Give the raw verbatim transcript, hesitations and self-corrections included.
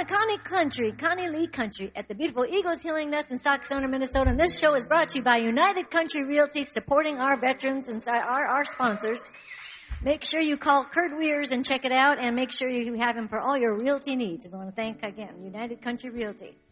Connie Country, Connie Lee Country at the beautiful Eagles Healing Nest in Soxona, Minnesota. And this show is brought to you by United Country Realty, supporting our veterans and our, our sponsors. Make sure you call Kurt Weirs and check it out, and make sure you have him for all your realty needs. We want to thank, again, United Country Realty.